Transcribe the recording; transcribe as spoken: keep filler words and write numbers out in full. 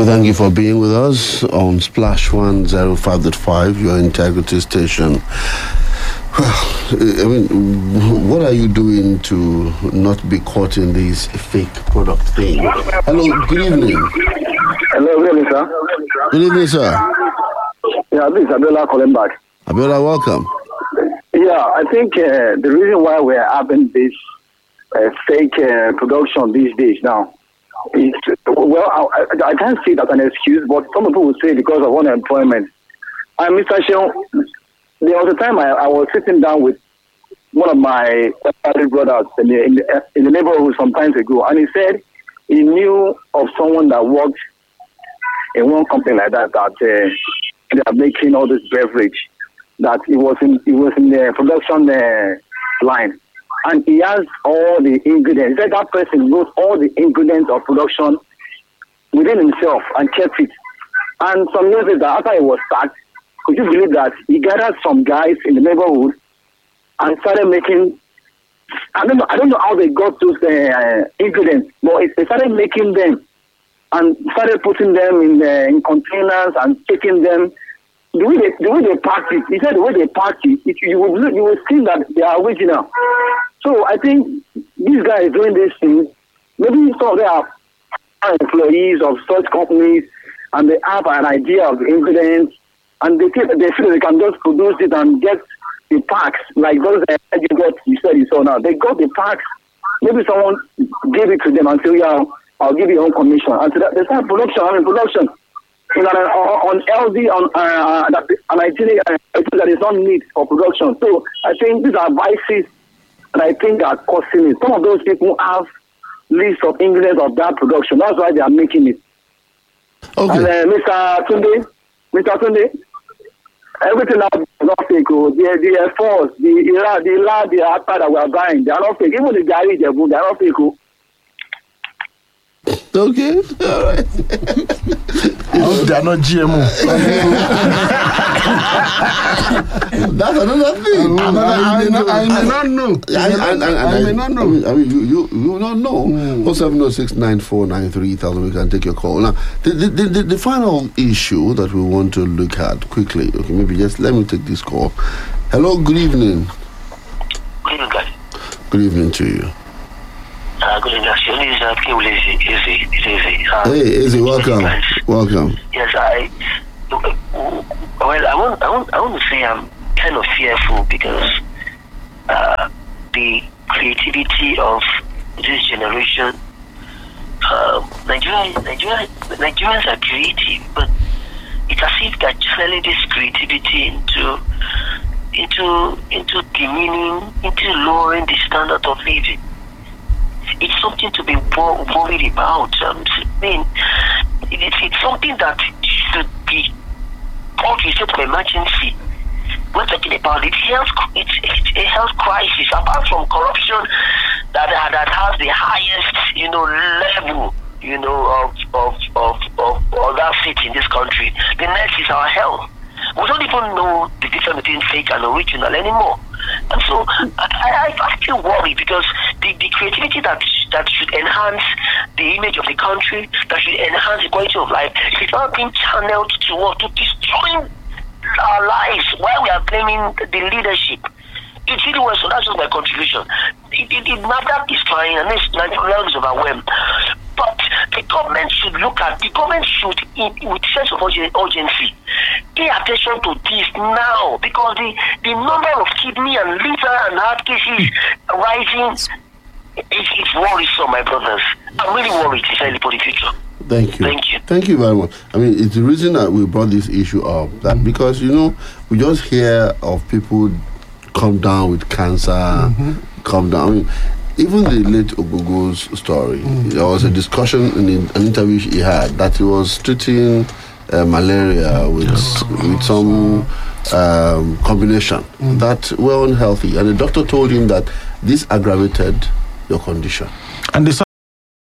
thank you for being with us on Splash one oh five point five, your integrity station. Well, I mean, what are you doing to not be caught in this fake product thing? Hello, good evening. Hello, really, sir. Good evening, sir. Yeah, this is Abiola calling back. Abiola, welcome. Yeah, I think uh, the reason why we're having this uh, fake uh, production these days now is, well, I, I can't see that an excuse, but some people will say because of unemployment. And Mister Sheon, there was a time I, I was sitting down with one of my elderly brothers in the, in, the, in the neighborhood some time ago, and he said he knew of someone that worked in one company like that, that uh, they are making all this beverage, that it was in it was in the production uh, line, and he has all the ingredients. He said that person wrote all the ingredients of production within himself and kept it. And some years later, after he was sacked, could you believe that he gathered some guys in the neighborhood and started making? I don't know. I don't know how they got those uh, ingredients, but they started making them and started putting them in uh, in containers and taking them. The way they, the way they packed it, he said the way they packed it, it you would look, you would see that they are original. So I think these guys doing these things, maybe some of them are employees of such companies, and they have an idea of the ingredients, and they feel they feel they can just produce it and get the packs like those uh, you got. You said you saw now. They got the packs. Maybe someone gave it to them and said, "Yeah, I'll give you your own commission." And so that they start production. I mean production. You know, on L D, on uh, that, and I think uh, that is not need for production. So I think these are vices that I think are causing it. Some of those people have lists of ingredients of that production. That's why they are making it. Okay. And uh, Mister Tunde, Mister Tunde, everything now is not fake. Oh. The the Air Force, the Iran, the Iran, the Atta that we are buying, they are not fake. Even the Gary, they are not fake. Oh. Okay, all right. I hope they are not G M O. That's another thing. I, I, I, I, I may not know. I, I, I, I, I may not know. I mean, I mean you, you, you will not know. Mm. oh seven oh six nine four nine three thousand, we can take your call. Now, the, the, the, the final issue that we want to look at quickly, okay, maybe just let me take this call. Hello, good evening. Good evening, guys. Good evening to you. Uh, good evening. Actually, it's uh, Easy. Easy. It's Easy. Uh, hey, Easy, welcome. Welcome. Yes, I. Well, I want, I want, I want to say I'm kind of fearful because uh, the creativity of this generation. Uh, Nigeria, Nigeria, Nigerians are creative, but it's as if they're channeling this creativity into, into, into demeaning, into lowering the standard of living. It's something to be worried about. Um, I mean, it's, it's something that should be brought to an emergency. We're talking about it. Health, it's, it's a health crisis. Apart from corruption that that has the highest, you know, level, you know, of of of of audacity in this country, the next is our health. We don't even know the difference between fake and original anymore. And so I, I, I feel worried because the, the creativity that that should enhance the image of the country, that should enhance the quality of life, is not being channeled to what? To destroying our lives while we are blaming the leadership. It really was, so that's just my contribution. It, it, it, that is fine, and this Nigeria is overwhelmed. But the government should look at, the government should, in, with sense of urgency, pay attention to this now, because the, the number of kidney and liver and heart cases rising, it's, it's worrisome, my brothers. I'm really worried, especially for the future. Thank you. Thank you. Thank you very much. I mean, it's the reason that we brought this issue up, that because, you know, we just hear of people come down with cancer, mm-hmm. come down. I mean, even the late Ogogo's story, mm-hmm. there was a discussion in an interview he had that he was treating uh, malaria with yes. with some um, combination mm-hmm. that were unhealthy, and the doctor told him that this aggravated your condition. And they